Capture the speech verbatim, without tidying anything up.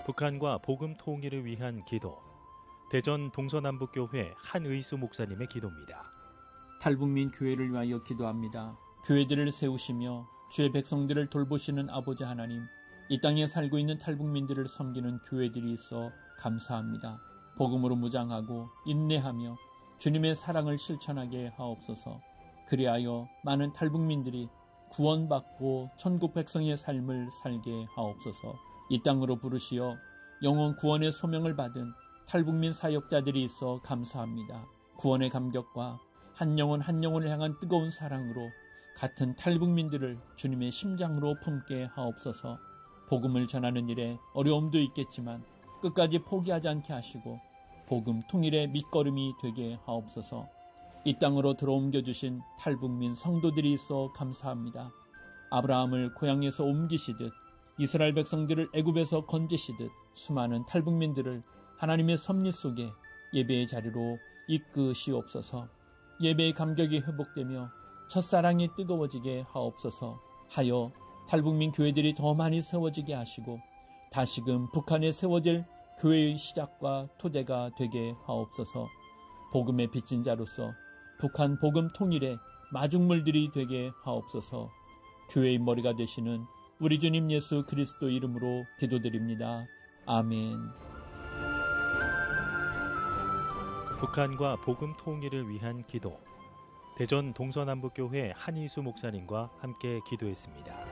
북한과 복음 통일을 위한 기도. 대전 동서남북교회 한의수 목사님의 기도입니다. 탈북민 교회를 위하여 기도합니다. 교회들을 세우시며 주의 백성들을 돌보시는 아버지 하나님, 이 땅에 살고 있는 탈북민들을 섬기는 교회들이 있어 감사합니다. 복음으로 무장하고 인내하며 주님의 사랑을 실천하게 하옵소서. 그리하여 많은 탈북민들이 구원받고 천국 백성의 삶을 살게 하옵소서. 이 땅으로 부르시어 영원 구원의 소명을 받은 탈북민 사역자들이 있어 감사합니다. 구원의 감격과 한 영혼 한 영혼을 향한 뜨거운 사랑으로 같은 탈북민들을 주님의 심장으로 품게 하옵소서. 복음을 전하는 일에 어려움도 있겠지만 끝까지 포기하지 않게 하시고 복음 통일의 밑거름이 되게 하옵소서. 이 땅으로 들어옮겨 주신 탈북민 성도들이 있어 감사합니다. 아브라함을 고향에서 옮기시듯 이스라엘 백성들을 애굽에서 건지시듯 수많은 탈북민들을 하나님의 섭리 속에 예배의 자리로 이끄시옵소서. 예배의 감격이 회복되며 첫사랑이 뜨거워지게 하옵소서. 하여 탈북민 교회들이 더 많이 세워지게 하시고 다시금 북한에 세워질 교회의 시작과 토대가 되게 하옵소서. 복음의 빚진 자로서 북한 복음 통일의 마중물들이 되게 하옵소서. 교회의 머리가 되시는 우리 주님 예수 그리스도 이름으로 기도드립니다. 아멘. 북한과 복음 통일을 위한 기도. 대전 동서남북교회 한의수 목사님과 함께 기도했습니다.